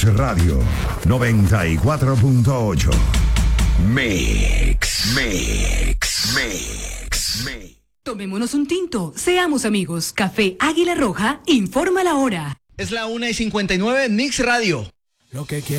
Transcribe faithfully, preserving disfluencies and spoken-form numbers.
Mix Radio noventa y cuatro punto ocho. Mix, Mix, Mix, Mix. Tomémonos un tinto, seamos amigos. Café Águila Roja informa la hora. Es la una y cincuenta y nueve, Mix Radio. Lo que quiero.